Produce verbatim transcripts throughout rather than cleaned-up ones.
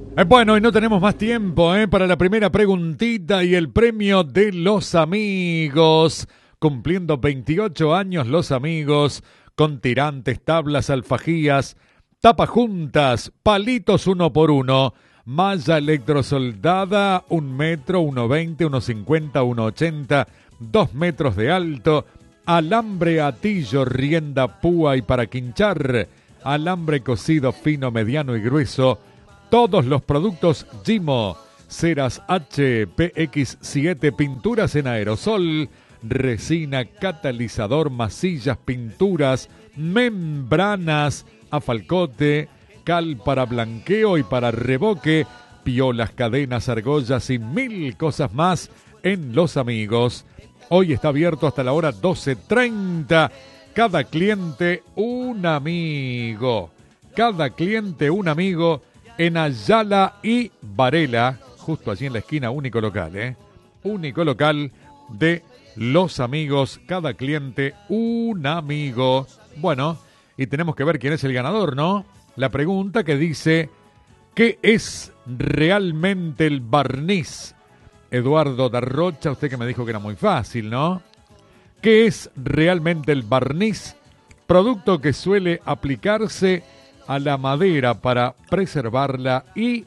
Eh, bueno, y no tenemos más tiempo eh, para la primera preguntita y el premio de los amigos. Cumpliendo veintiocho años los amigos, con tirantes, tablas, alfajías, tapajuntas, palitos uno por uno, malla electrosoldada, un metro, uno veinte, uno cincuenta, uno ochenta, dos metros de alto, alambre, atillo, rienda, púa y para quinchar, alambre cocido fino, mediano y grueso, todos los productos Gimo, ceras H P X siete, pinturas en aerosol, resina, catalizador, masillas, pinturas, membranas, afalcote, cal para blanqueo y para revoque, piolas, cadenas, argollas y mil cosas más en Los Amigos. Hoy está abierto hasta la hora doce treinta. Cada cliente un amigo. Cada cliente un amigo en Ayala y Varela, justo allí en la esquina, único local, ¿eh? Único local de Los Amigos. Cada cliente un amigo. Bueno, y tenemos que ver quién es el ganador, ¿no? La pregunta que dice, ¿qué es realmente el barniz? Eduardo Darrocha, usted que me dijo que era muy fácil, ¿no? ¿Qué es realmente el barniz? Producto que suele aplicarse a la madera para preservarla y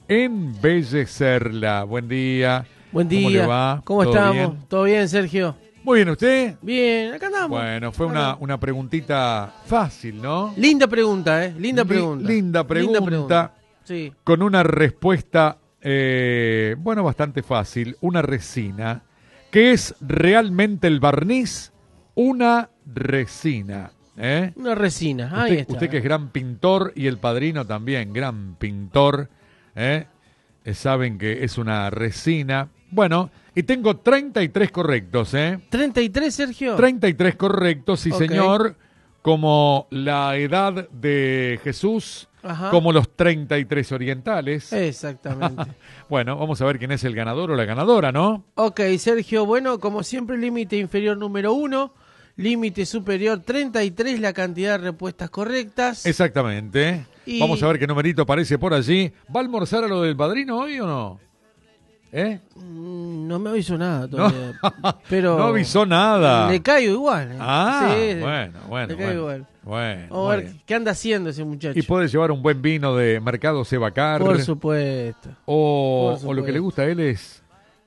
embellecerla. Buen día. Buen día. ¿Cómo le va? ¿Cómo ¿Todo estamos? bien? ¿Todo bien, Sergio? Muy bien, ¿usted? Bien, acá andamos. Bueno, fue Acá una, andamos. una preguntita fácil, ¿no? Linda pregunta, ¿eh? Linda Li- pregunta. linda pregunta. Sí. Con una respuesta, eh, bueno, bastante fácil. Una resina. ¿Qué es realmente el barniz? Una resina. ¿Eh? Una resina. Ahí Usted, está. usted que es gran pintor y el padrino también, gran pintor, ¿eh? Eh, saben que es una resina. Bueno, y tengo treinta y tres correctos, ¿eh? ¿treinta y tres, Sergio? treinta y tres correctos, sí Ok. señor, como la edad de Jesús, Ajá. como los treinta y tres orientales. Exactamente. Bueno, vamos a ver quién es el ganador o la ganadora, ¿no? Ok, Sergio, bueno, como siempre, límite inferior número uno, límite superior treinta y tres, la cantidad de respuestas correctas. Exactamente. Y- Vamos a ver qué numerito aparece por allí. ¿Va a almorzar a lo del padrino hoy o no? ¿Eh? Mm, No me avisó nada todavía. Pero No avisó nada. Le caigo igual. ¿eh? Ah, Sí, bueno, bueno, le bueno. caigo igual. Bueno, Vamos muy a ver bien. qué anda haciendo ese muchacho. Y puede llevar un buen vino de Mercado Cebacar. Por supuesto. O, Por o lo que le supuesto. gusta a él es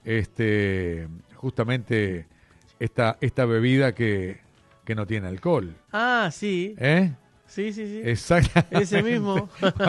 este justamente esta, esta bebida que, que no tiene alcohol. Ah, sí. ¿Eh? Sí, sí, sí. Exactamente. Ese mismo.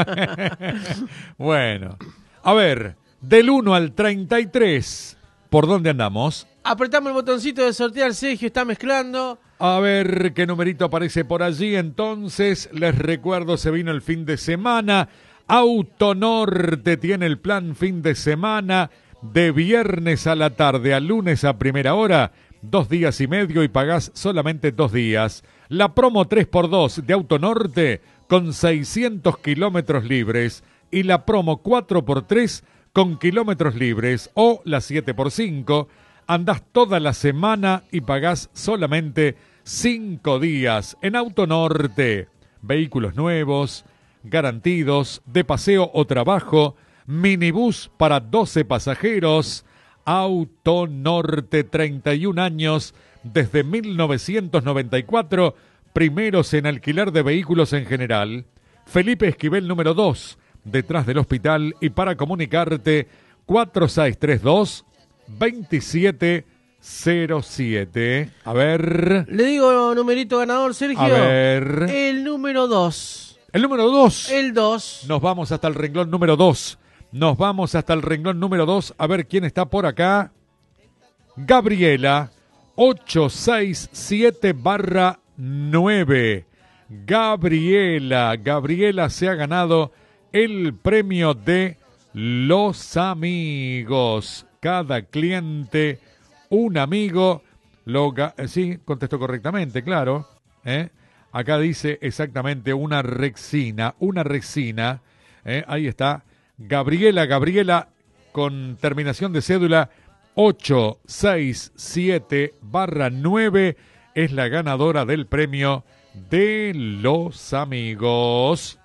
Bueno, a ver, del uno al treinta y tres, ¿por dónde andamos? Apretamos el botoncito de sortear, Sergio está mezclando. A ver qué numerito aparece por allí. Entonces, les recuerdo, se vino el fin de semana. Autonorte tiene el plan fin de semana de viernes a la tarde a lunes a primera hora. Dos días y medio y pagás solamente dos días. La promo tres por dos de Autonorte con seiscientos kilómetros libres. Y la promo cuatro por tres con kilómetros libres. O la siete por cinco. Andás toda la semana y pagás solamente cinco días en Autonorte. Vehículos nuevos, garantidos, de paseo o trabajo, minibús para doce pasajeros. Autonorte, treinta y un años, desde mil novecientos noventa y cuatro, primeros en alquiler de vehículos en general. Felipe Esquivel número dos, detrás del hospital, y para comunicarte, cuatro seis tres dos, veintisiete cero siete. A ver. Le digo numerito ganador, Sergio. A ver. El número dos. El número dos. El dos. Nos vamos hasta el renglón número dos. Nos vamos hasta el renglón número dos. A ver quién está por acá. Gabriela, ochocientos sesenta y siete barra nueve. Gabriela. Gabriela se ha ganado el premio de Los Amigos. Cada cliente, un amigo. Lo ga- sí, contestó correctamente, claro. ¿eh? Acá dice exactamente una resina. Una resina. ¿eh? Ahí está. Gabriela, Gabriela, con terminación de cédula ochocientos sesenta y siete barra nueve, es la ganadora del premio de Los Amigos.